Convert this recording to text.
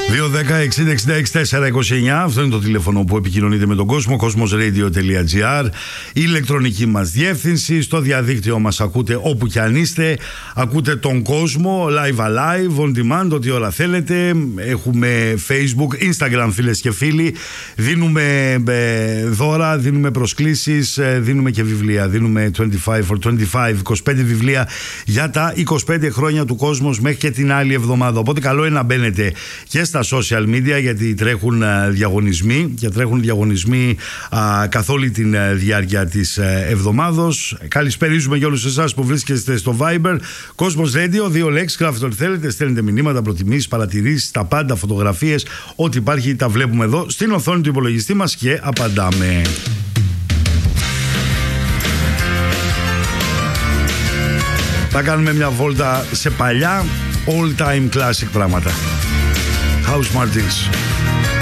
2-10-60-66-429. Αυτό είναι το τηλέφωνο που επικοινωνείτε με τον κόσμο. Cosmosradio.gr, η ηλεκτρονική μας διεύθυνση. Στο διαδίκτυο μας ακούτε όπου κι αν είστε. Ακούτε τον κόσμο live alive, on demand, ό,τι ώρα θέλετε. Έχουμε Facebook, Instagram, φίλες και φίλοι. Δίνουμε δώρα, δίνουμε προσκλήσεις, δίνουμε και βιβλία. Δίνουμε 25 for 25, 25 βιβλία για τα 25 χρόνια του Κόσμος μέχρι και την άλλη εβδομάδα. Οπότε καλό είναι να μπαίνετε και στα social media, γιατί τρέχουν διαγωνισμοί και τρέχουν διαγωνισμοί καθ' όλη τη διάρκεια της εβδομάδος. Καλησπερίζουμε για όλους εσάς που βρίσκεστε στο Viber. Cosmos Radio, 2 λέξεις, γράφετε ό,τι θέλετε, στέλνετε μηνύματα, προτιμήσεις, παρατηρήσεις, τα πάντα, φωτογραφίες, ό,τι υπάρχει τα βλέπουμε εδώ στην οθόνη του υπολογιστή μας και απαντάμε. Θα κάνουμε μια βόλτα σε παλιά all time classic πράγματα. House Martins.